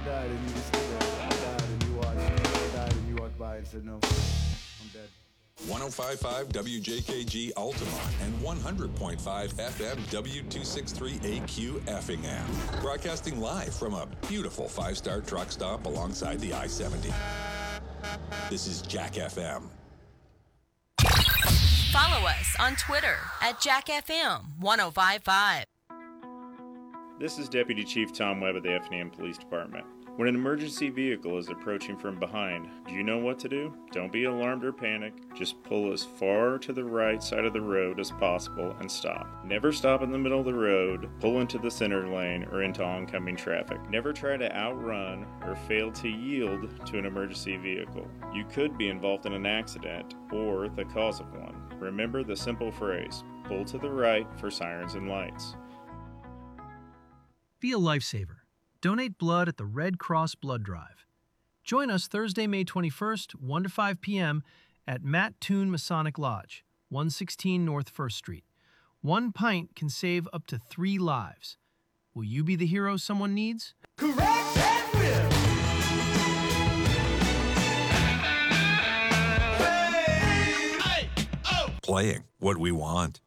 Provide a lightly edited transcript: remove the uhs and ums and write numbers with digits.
died and you were still there. I died and you watched. I died and you walked by and said, no, I'm dead. 105.5 WJKG Altamont and 100.5 FM W263AQ Effingham. Broadcasting live from a beautiful five-star truck stop alongside the I-70. This is Jack FM. Follow us on Twitter at JackFM1055. This is Deputy Chief Tom Webb of the Effingham Police Department. When an emergency vehicle is approaching from behind, do you know what to do? Don't be alarmed or panic. Just pull as far to the right side of the road as possible and stop. Never stop in the middle of the road, pull into the center lane, or into oncoming traffic. Never try to outrun or fail to yield to an emergency vehicle. You could be involved in an accident or the cause of one. Remember the simple phrase, pull to the right for sirens and lights. Be a lifesaver. Donate blood at the Red Cross Blood Drive. Join us Thursday, May 21st, 1 to 5 p.m. at Matt Toon Masonic Lodge, 116 North 1st Street. 1 pint can save up to 3 lives. Will you be the hero someone needs? Correct and whip. Playing what we want.